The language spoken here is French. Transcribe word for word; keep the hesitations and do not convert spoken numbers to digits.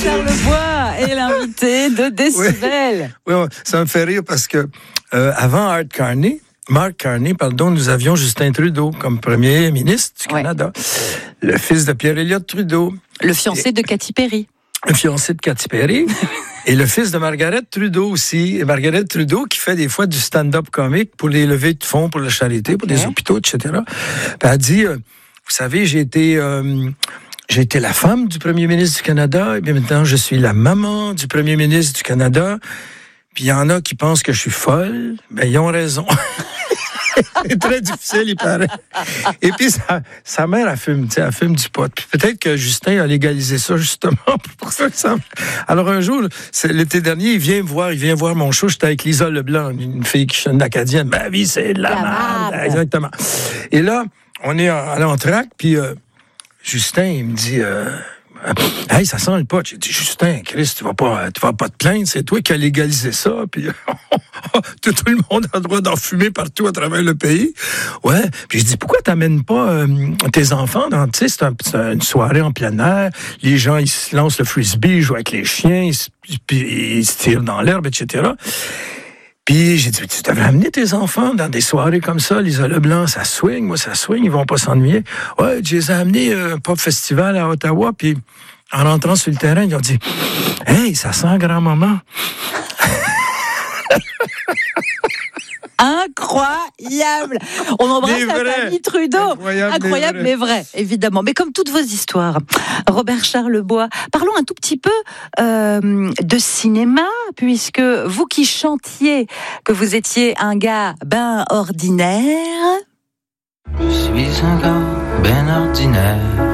Charlebois est l'invité de Décibel. Oui, oui, ça me fait rire parce que euh, avant Art Carney, Mark Carney, pardon, nous avions Justin Trudeau comme premier ministre du Canada, ouais. Le fils de Pierre-Éliott Trudeau. Le fiancé Et... de Katy Perry. Le fiancé de Katy Perry. Et le fils de Margaret Trudeau aussi. Et Margaret Trudeau qui fait des fois du stand-up comique pour les levées de fonds pour la charité, pour okay. des hôpitaux, et cetera. Puis elle a dit, euh, vous savez, j'ai été... Euh, J'ai été la femme du premier ministre du Canada, et bien maintenant, je suis la maman du premier ministre du Canada. Puis il y en a qui pensent que je suis folle. Ben, ils ont raison. C'est très difficile, il paraît. Et puis, sa, sa mère, elle fume, tu sais, elle fume du pot. Puis peut-être que Justin a légalisé ça, justement, pour ça que ça... Alors, un jour, c'est, l'été dernier, il vient me voir, il vient voir mon show. J'étais avec Lisa Leblanc, une fille qui chante acadienne. Ma vie, c'est de la, la merde. Exactement. Et là, on est à l'entraque, puis... Euh, Justin, il me dit, euh, hey, ça sent le pot. J'ai dit, Justin, Chris, tu vas pas, tu vas pas te plaindre, c'est toi qui as légalisé ça. Puis tout, tout le monde a le droit d'en fumer partout à travers le pays. Ouais. Puis je dis, pourquoi t'amènes pas euh, tes enfants dans, tu sais, c'est, un, c'est une soirée en plein air. Les gens, ils se lancent le frisbee, ils jouent avec les chiens, ils se, puis ils se tirent dans l'herbe, et cetera. Puis j'ai dit, tu devrais amener tes enfants dans des soirées comme ça, Lisa Leblanc, ça swing, moi ça swing, ils vont pas s'ennuyer. Ouais, je les ai amenés à un pop festival à Ottawa, puis en rentrant sur le terrain, ils ont dit, hey, ça sent grand-maman. Incroyable. On embrasse la famille Trudeau. Incroyable, Incroyable mais, vrai. mais vrai, évidemment. Mais comme toutes vos histoires, Robert Charlebois, parlons un tout petit peu euh, de cinéma, puisque vous qui chantiez que vous étiez un gars ben ordinaire. Je suis un gars ben ordinaire.